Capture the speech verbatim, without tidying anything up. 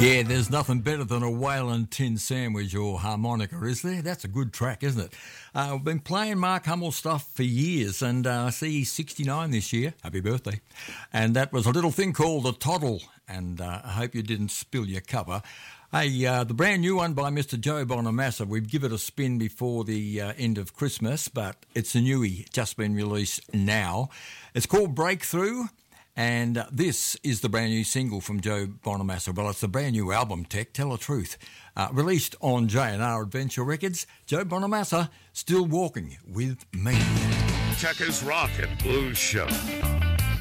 Yeah, there's nothing better than a Whalen tin sandwich or harmonica, is there? That's a good track, isn't it? Uh, we've been playing Mark Hummel stuff for years, and uh, I see he's sixty-nine this year. Happy birthday. And that was a little thing called the Toddle, and uh, I hope you didn't spill your cuppa. Hey, uh, the brand new one by Mister Joe Bonamassa. We've given it a spin before the uh, end of Christmas, but it's a newie, just been released now. It's called Breakthrough. And uh, this is the brand new single from Joe Bonamassa. Well, it's the brand new album, Tech, tell the truth. Uh, released on J and R Adventure Records, Joe Bonamassa, Still Walking With Me. Checkers Rock and Blues Show.